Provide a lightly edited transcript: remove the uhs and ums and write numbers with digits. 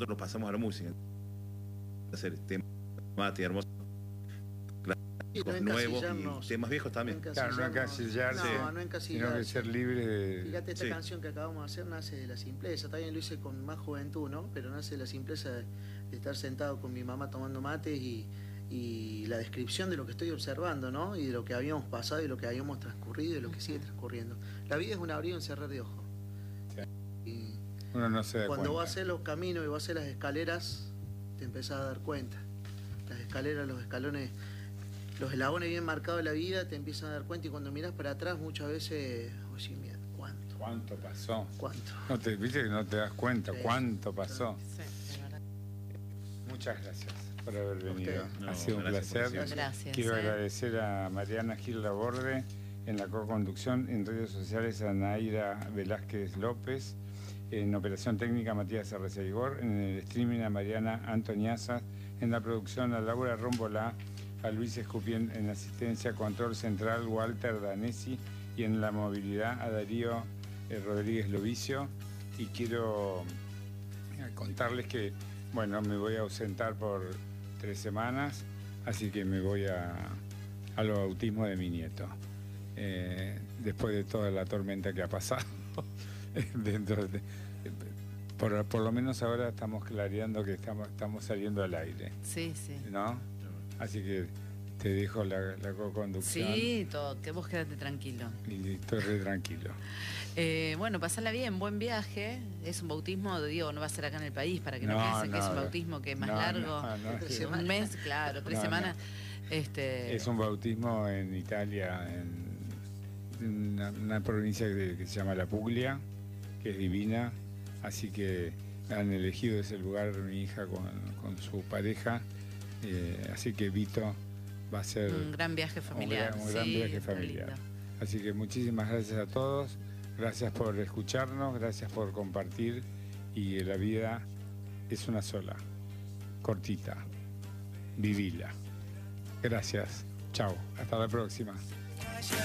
nosotros nos pasamos a la música. Hacer temas hermosos, nuevos y temas viejos también. Claro, no encasillarse, no encasillarse, sino que ser libre de... Fíjate, esta canción que acabamos de hacer nace de la simpleza. También lo hice con más juventud, ¿no? Pero nace de la simpleza de estar sentado con mi mamá tomando mates y la descripción de lo que estoy observando, ¿no? Y de lo que habíamos pasado y de lo que habíamos transcurrido y de lo que sigue transcurriendo. La vida es un abrir y un cerrar de ojos. Y uno no se da cuando cuenta. vos haces los caminos y vos haces las escaleras, te empezás a dar cuenta. Las escaleras, los escalones, los eslabones bien marcados de la vida, te empiezan a dar cuenta, y cuando miras para atrás muchas veces, oye, mira, ¿cuánto pasó? ¿Cuánto? No te, viste que no te das cuenta cuánto pasó. Sí, de verdad. Muchas gracias por haber venido. No, ha sido un gracias placer. Gracias. Quiero agradecer a Mariana Gil Laborde en la co-conducción, en redes sociales a Naira Velázquez López, en operación técnica Matías Arreceigor, en el streaming a Mariana Antoniazas, en la producción a Laura Rómbola, a Luis Escupien, en asistencia control central Walter Danesi, y en la movilidad a Darío Rodríguez Lovicio. Y quiero contarles que, bueno, me voy a ausentar por 3 semanas, así que me voy a los bautismos de mi nieto. Después de toda la tormenta que ha pasado, por lo menos ahora estamos clareando que estamos saliendo al aire. Sí, sí. ¿No? Así que te dejo la co-conducción. Sí, todo, que vos quedate tranquilo. Y estoy re tranquilo. Bueno, pasarla bien, buen viaje. Es un bautismo, digo, no va a ser acá en el país, para que no piensen que es un bautismo que es más largo. Un mes, claro, 3 semanas. Es un bautismo en Italia, en una provincia que se llama La Puglia, que es divina. Así que han elegido ese lugar mi hija con su pareja. Así que Vito va a ser un gran viaje familiar. Un gran viaje familiar. Así que muchísimas gracias a todos. Gracias por escucharnos, gracias por compartir. Y la vida es una sola, cortita. Vivila. Gracias. Chao. Hasta la próxima.